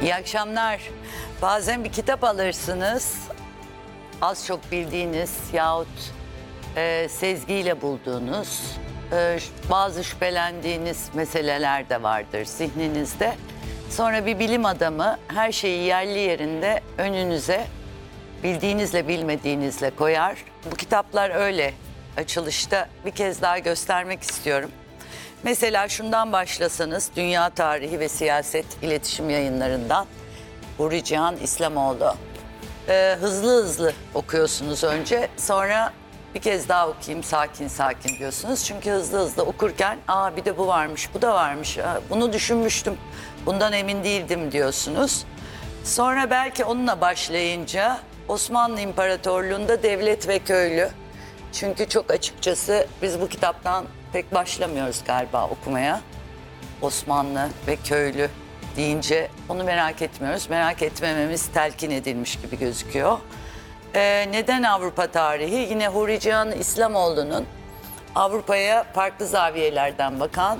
İyi akşamlar. Bazen bir kitap alırsınız, az çok bildiğiniz yahut sezgiyle bulduğunuz, bazı şüphelendiğiniz meseleler de vardır zihninizde. Sonra bir bilim adamı her şeyi yerli yerinde önünüze bildiğinizle bilmediğinizle koyar. Bu kitaplar öyle. Açılışta bir kez daha göstermek istiyorum. Mesela şundan başlasanız, Dünya Tarihi ve Siyaset İletişim Yayınlarından Huri Cihan İslamoğlu. Hızlı hızlı okuyorsunuz önce, sonra bir kez daha okuyayım sakin sakin diyorsunuz. Çünkü hızlı hızlı okurken bir de bu varmış, bu da varmış, bunu düşünmüştüm, bundan emin değildim diyorsunuz. Sonra belki onunla başlayınca Osmanlı İmparatorluğu'nda devlet ve köylü. Çünkü çok açıkçası biz bu kitaptan pek başlamıyoruz galiba okumaya. Osmanlı ve köylü deyince onu merak etmiyoruz. Merak etmememiz telkin edilmiş gibi gözüküyor. Neden Avrupa tarihi? Yine Huri Cihan İslamoğlu'nun Avrupa'ya farklı zaviyelerden bakan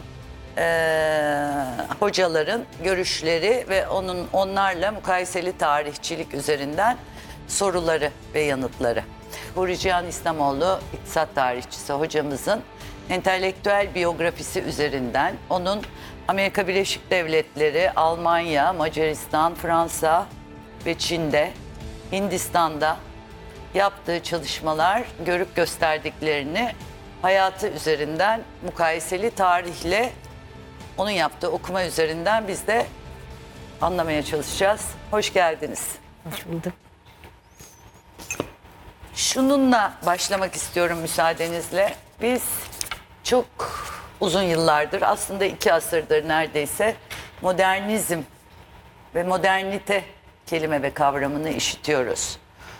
hocaların görüşleri ve onlarla mukayeseli tarihçilik üzerinden soruları ve yanıtları. Huri Cihan İslamoğlu iktisat tarihçisi hocamızın entelektüel biyografisi üzerinden onun Amerika Birleşik Devletleri, Almanya, Macaristan, Fransa ve Çin'de, Hindistan'da yaptığı çalışmalar görüp gösterdiklerini hayatı üzerinden mukayeseli tarihle onun yaptığı okuma üzerinden biz de anlamaya çalışacağız. Hoş geldiniz. Hoş bulduk. Şununla başlamak istiyorum müsaadenizle. Biz çok uzun yıllardır, aslında 2 asırdır neredeyse modernizm ve modernite kelime ve kavramını işitiyoruz.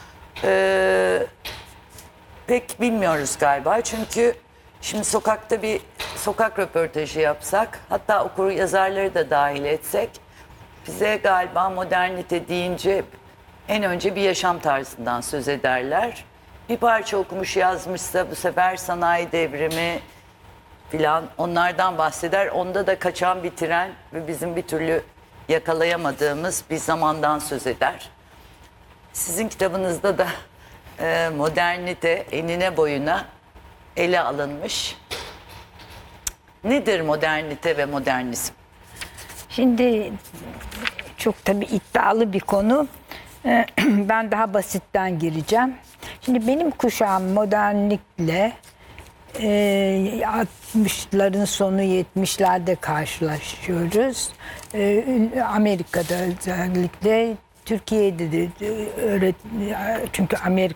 Pek bilmiyoruz galiba, çünkü şimdi sokakta bir sokak röportajı yapsak, hatta okur yazarları da dahil etsek, bize galiba modernite deyince en önce bir yaşam tarzından söz ederler. Bir parça okumuş yazmışsa bu sefer sanayi devrimi filan onlardan bahseder. Onda da kaçan bitiren ve bizim bir türlü yakalayamadığımız bir zamandan söz eder. Sizin kitabınızda da modernite enine boyuna ele alınmış. Nedir modernite ve modernizm? Şimdi çok tabii iddialı bir konu. Ben daha basitten gireceğim. Şimdi benim kuşağım modernlikle 60'ların sonu 70'lerde karşılaşıyoruz. Amerika'da özellikle, Türkiye'de de çünkü